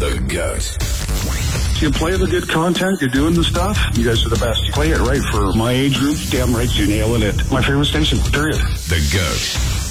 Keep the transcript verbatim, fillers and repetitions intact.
The GOAT. You play the good content, you're doing the stuff, you guys are the best. You play it right for my age group, damn right you're nailing it. My favorite station, period. The GOAT.